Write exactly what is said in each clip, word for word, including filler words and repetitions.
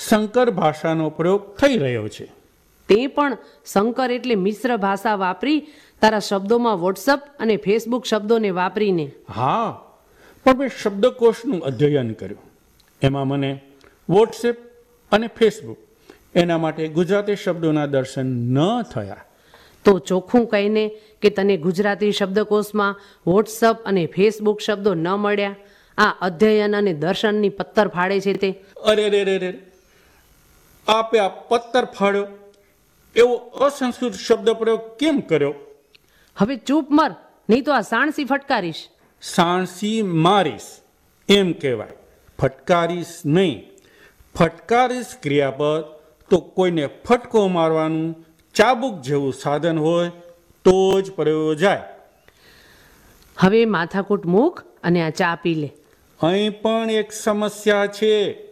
સંકર ભાષાનો પ્રયોગ થઈ રહ્યો છે. તે પણ સંકર એટલે મિશ્ર ભાષા વાપરી તારા શબ્દોમાં વોટ્સઅપ અને ફેસબુક શબ્દોને વાપરીને. હા, પણ મેં શબ્દકોશનું અધ્યયન કર્યું. એમાં મને વોટ્સએપ અને ફેસબુક એના માટે ગુજરાતી શબ્દોના દર્શન ન થયા. તો ચોખ્ખું કહીને કે તને ગુજરાતી શબ્દકોશમાં વોટ્સઅપ અને ફેસબુક શબ્દો ન મળ્યા. આ અધ્યયન અને દર્શનની પત્તર ફાડે છે તે. અરે રે રે રે, આપે આ પત્તર ફાડ્યો એવો અસંસ્કૃત શબ્દ પ્રયોગ કેમ કર્યો? હવે ચૂપ મર, નહીં તો આ સાણસી ફટકારીશ. સાણસી મારીશ એમ કહેવાય, ફટકારીશ નહીં. ફટકારીશ ક્રિયાપદ તો કોઈને ફટકો મારવાનું ચાબુક જેવું સાધન હોય તો જ પ્રયોજાય. હવે માથાકૂટ મૂક અને આ ચા પી લે. અહીં પણ એક સમસ્યા છે.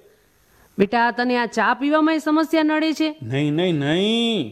બેટા, તને આ ચા પીવામાં સમસ્યા નડે છે? નહીં નહીં નહીં,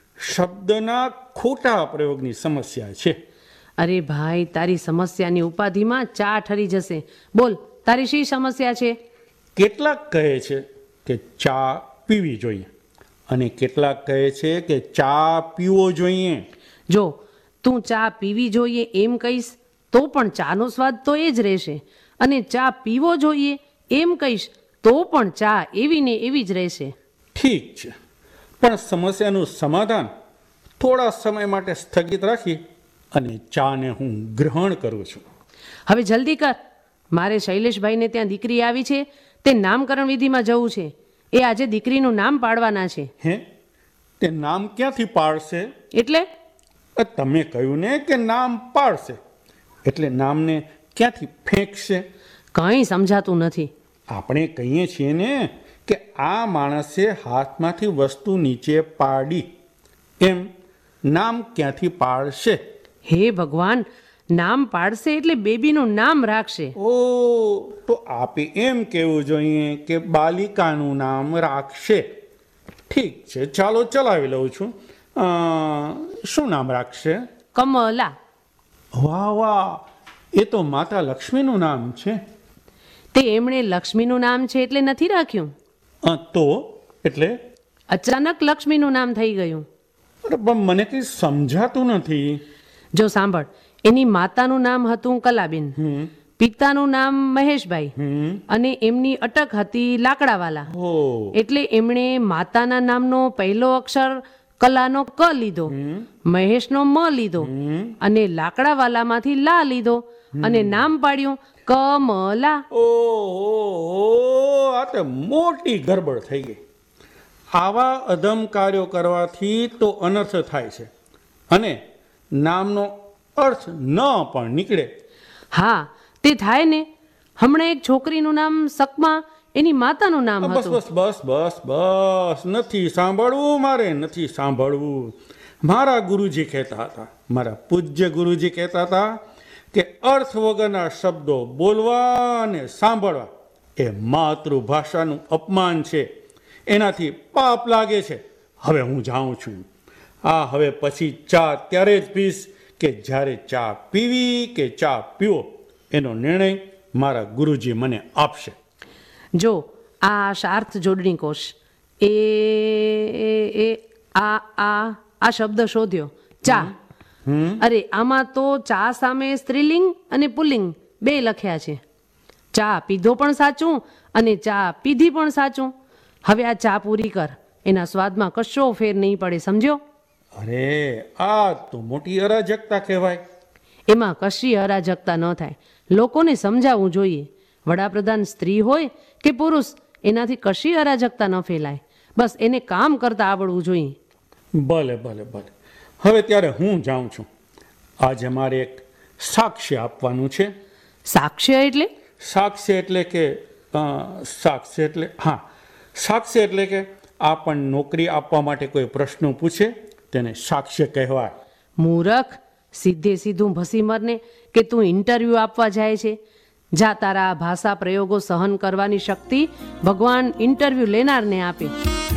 શબ્દના ખોટા પ્રયોગની સમસ્યા છે. અરે ભાઈ, તારી સમસ્યાની ઉપાધિમાં ચા ઠરી જશે. બોલ, તારી શી સમસ્યા છે? કેટલાક કહે છે કે ચા પીવી જોઈએ અને કેટલાક કહે છે કે ચા પીવો જોઈએ. જો તું ચા પીવી જોઈએ એમ કહીશ તો પણ ચાનો સ્વાદ તો એ જ રહેશે, અને ચા પીવો જોઈએ એમ કહીશ તો પણ ચા એવી ને એવી જ રહેશે. ઠીક છે, પણ સમસ્યાનું સમાધાન થોડા સમય માટે સ્થગિત રાખી અને ચાને હું ગ્રહણ કરું છું. હવે જલ્દી કર, મારે શૈલેષભાઈને ત્યાં દીકરી આવી છે, તે નામકરણ વિધિમાં જવું છે. એ આજે દીકરીનું નામ પાડવાના છે. હે, તે નામ ક્યાંથી પાડશે? એટલે અ, તમે કહ્યું ને કે નામ પાડશે, એટલે નામને ક્યાંથી ફેંકશે? કંઈ સમજાતું નથી. આપણે કહીએ છીએ ને કે આ માણસે હાથમાંથી વસ્તુ નીચે પાડી, એમ નામ ક્યાંથી પાડશે? હે ભગવાન, નામ પાડશે એટલે બેબીનું નામ રાખશે. ઓ, તો આપે એમ કહેવું જોઈએ કે બાલિકાનું નામ રાખશે. ઠીક છે, ચાલો ચલાવી લઉં છું. અ, શું નામ રાખશે? કમલા. વાહ વાહ, એ તો માતા લક્ષ્મીનું નામ છે. તે એમણે લક્ષ્મીનું નામ છે એટલે નથી રાખ્યું. અ, તો એટલે? અચાનક લક્ષ્મીનું નામ થઈ ગયું. અરે પણ મને કંઈ સમજાતું નથી. જો સાંભળ, એની માતાનું નામ હતું કલાબેન, હમ પિતાનું નામ મહેશભાઈ, હમ અને એમની અટક હતી લાકડાવાલા. ઓ એટલે એમણે માતાના નામનો પહેલો અક્ષર કલાનો ક લીધો, મહેશનો મ લીધો, અને લાકડાવાલામાંથી લા લીધો, અને નામ પાડ્યું કમલા. ઓ આ તો મોટી ગરબડ થઈ ગઈ. આવા અધમ કાર્યો કરવાથી તો અનર્થ થાય છે અને નામનો અર્થ ન પણ નીકળે. હા, તે થાય ને. હમણાં એક છોકરીનું નામ સકમા એની માતાનું નામ બસ હતું. બસ બસ બસ બસ, નથી સાંભળવું, મારે નથી સાંભળવું. મારા ગુરુજી કહેતા હતા, મારા પૂજ્ય ગુરુજી કહેતા હતા કે અર્થ વગરના શબ્દો બોલવા અને સાંભળવા એ માતૃભાષાનું અપમાન છે, એનાથી પાપ લાગે છે. હવે હું જાઉં છું. આ હવે પછી ચા ત્યારે જ પીશ કે જ્યારે ચા પીવી કે ચા પીવો એનો નિર્ણય મારા ગુરુજી મને આપશે. જો આ શાર્થ જોડણી કોષ, એ એ- એ આ આ આ શબ્દ શોધ્યો, ચા. અરે આમાં તો ચા સામે સ્ત્રીલિંગ અને પુલ્લિંગ બે લખ્યા છે. ચા પીધો પણ સાચું અને ચા પીધી પણ સાચું. હવે આ ચા પૂરી કર, એના સ્વાદમાં કશો ફેર નહીં પડે, સમજ્યો? અરે આ તો મોટી અરાજકતા કહેવાય. એમાં કશી અરાજકતા ન થાય. લોકોને સમજાવવું જોઈએ. વડાપ્રધાન સ્ત્રી હોય કે પુરુષ, એનાથી કશી અરાજકતા ન ફેલાય. બસ એને કામ કરતા આવડવું જોઈએ. ભલે ભલે ભલે, હવે ત્યારે હું જાઉં છું. આજે મારે એક સાક્ષ્ય આપવાનું છે. સાક્ષ્ય એટલે? સાક્ષ્ય એટલે કે અ, સાક્ષ્ય એટલે હા સાક્ષ્ય એટલે કે આપણ નોકરી આપવા માટે કોઈ પ્રશ્ન પૂછે તેને સાક્ષ્ય કહેવાય. મૂરખ, સીધે સીધું ભસી મરને કે તું ઇન્ટરવ્યૂ આપવા જાય છે. જા, તારા ભાષા પ્રયોગો સહન કરવાની શક્તિ ભગવાન ઇન્ટરવ્યૂ લેનારને આપે.